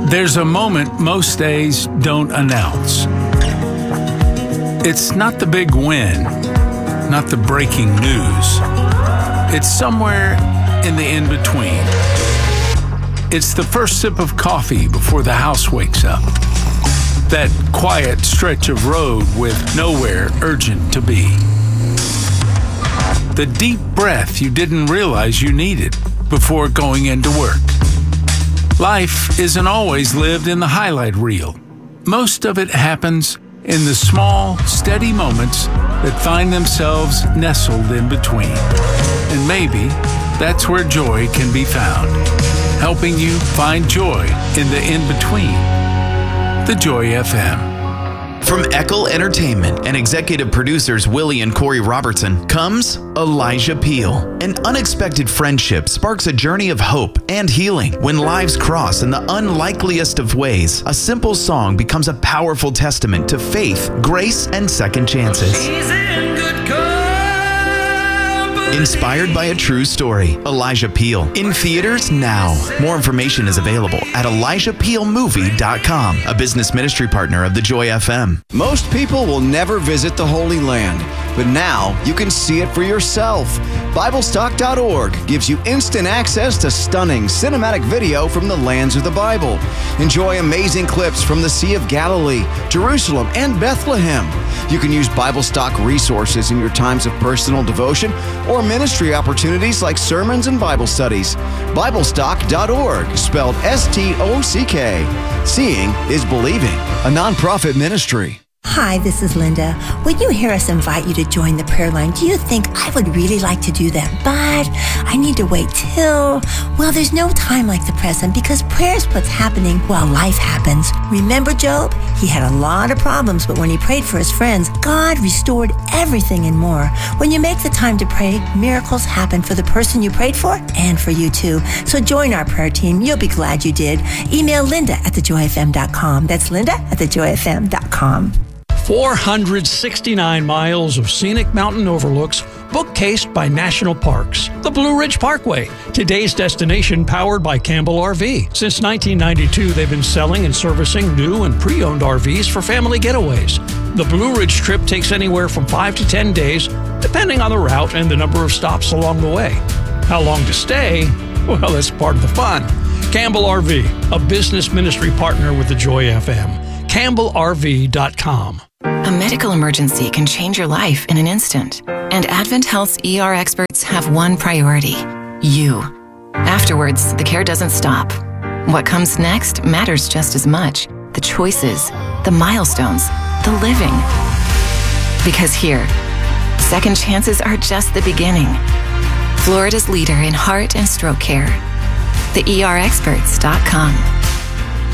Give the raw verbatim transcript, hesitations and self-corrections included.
There's a moment most days don't announce. It's not the big win, not the breaking news. It's somewhere in the in-between. It's the first sip of coffee before the house wakes up. That quiet stretch of road with nowhere urgent to be. The deep breath you didn't realize you needed before going into work. Life isn't always lived in the highlight reel. Most of it happens in the small, steady moments that find themselves nestled in between. And maybe that's where joy can be found, helping you find joy in the in-between. The Joy F M. From Eckel Entertainment and executive producers Willie and Corey Robertson comes Elijah Peel. An unexpected friendship sparks a journey of hope and healing. When lives cross in the unlikeliest of ways, a simple song becomes a powerful testament to faith, grace, and second chances. She's in good company. Inspired by a true story, Elijah Peel. In theaters now. More information is available at elijah peel movie dot com, a business ministry partner of the Joy F M. Most people will never visit the Holy Land, but now you can see it for yourself. Bible Stock dot org gives you instant access to stunning cinematic video from the lands of the Bible. Enjoy amazing clips from the Sea of Galilee, Jerusalem, and Bethlehem. You can use BibleStock resources in your times of personal devotion or ministry opportunities like sermons and Bible studies. Bible Stock dot org, spelled S T O C K. Seeing is believing, a nonprofit ministry. Hi, this is Linda. When you hear us invite you to join the prayer line, do you think I would really like to do that? But I need to wait till... Well, there's no time like the present because prayer is what's happening while life happens. Remember Job? He had a lot of problems, but when he prayed for his friends, God restored everything and more. When you make the time to pray, miracles happen for the person you prayed for and for you too. So join our prayer team. You'll be glad you did. Email Linda at the joy f m dot com. That's Linda at the joy f m dot com. four hundred sixty-nine miles of scenic mountain overlooks, bookcased by national parks. The Blue Ridge Parkway, today's destination powered by Campbell R V. Since nineteen ninety-two, they've been selling and servicing new and pre-owned R Vs for family getaways. The Blue Ridge trip takes anywhere from five to ten days, depending on the route and the number of stops along the way. How long to stay? Well, that's part of the fun. Campbell R V, a business ministry partner with the Joy F M. campbell r v dot com. A medical emergency can change your life in an instant, and Advent Health's E R experts have one priority: you. Afterwards, the care doesn't stop. What comes next matters just as much. The choices, the milestones, the living. Because here, second chances are just the beginning. Florida's leader in heart and stroke care. the e r experts dot com.